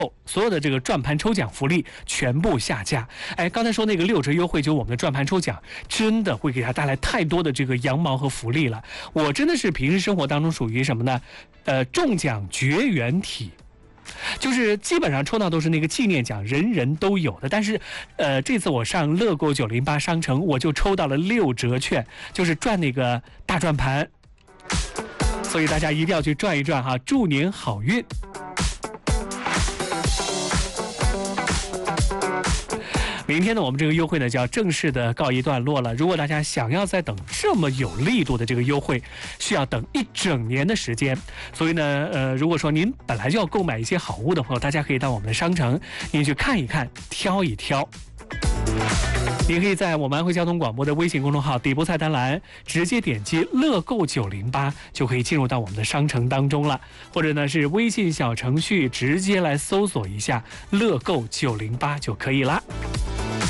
所有的这个转盘抽奖福利全部下架。哎，刚才说那个6折优惠，就是我们的转盘抽奖，真的会给他带来太多的这个羊毛和福利了。我真的是平时生活当中属于什么呢？中奖绝缘体。就是基本上抽到都是那个纪念奖，人人都有的。但是，这次我上乐购908商城，我就抽到了6折券，就是转那个大转盘。所以大家一定要去转一转哈，祝您好运。明天呢，我们这个优惠呢就要正式的告一段落了。如果大家想要再等这么有力度的这个优惠，需要等1整年的时间。所以呢，如果说您本来就要购买一些好物的朋友，大家可以到我们的商城，您去看一看，挑一挑。您可以在我们安徽交通广播的微信公众号底部菜单栏直接点击乐购908，就可以进入到我们的商城当中了。或者呢是微信小程序直接来搜索一下乐购908就可以啦。